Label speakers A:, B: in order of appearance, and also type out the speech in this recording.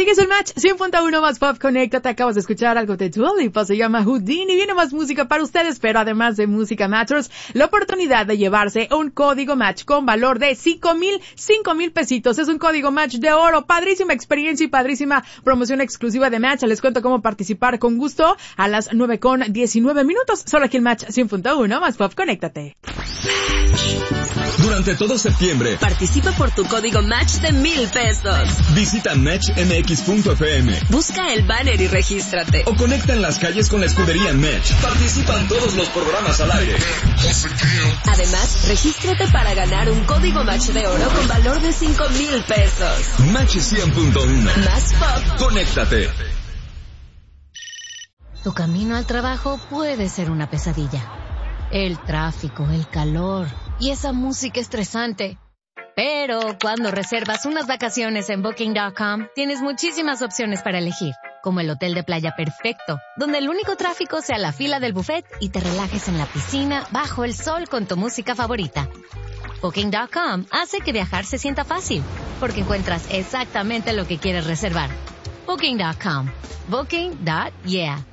A: Sigues el Match 100.1 más pop, conéctate. Acabas de escuchar algo de Dua Lipa, se llama Houdini. Viene más música para ustedes, pero además de música Matchers, la oportunidad de llevarse un código Match con valor de 5,000 pesitos. Es un código Match de oro. Padrísima experiencia y padrísima promoción exclusiva de Match. Les cuento cómo participar con gusto a las 9:19. Solo aquí el Match 100.1 más pop, conéctate.
B: Durante todo septiembre,
C: participa por tu código Match de 1,000 pesos.
B: Visita matchmx.fm.
C: Busca el banner y regístrate.
B: O conecta en las calles con la escudería Match. Participan todos los programas al aire.
C: Además, regístrate para ganar un código Match de oro con valor de 5,000 pesos.
B: Match 100.1.
C: Más pop.
B: Conéctate.
D: Tu camino al trabajo puede ser una pesadilla. El tráfico, el calor y esa música estresante. Pero cuando reservas unas vacaciones en Booking.com, tienes muchísimas opciones para elegir, como el hotel de playa perfecto, donde el único tráfico sea la fila del buffet y te relajes en la piscina bajo el sol con tu música favorita. Booking.com hace que viajar se sienta fácil, porque encuentras exactamente lo que quieres reservar. Booking.com. Booking.yeah.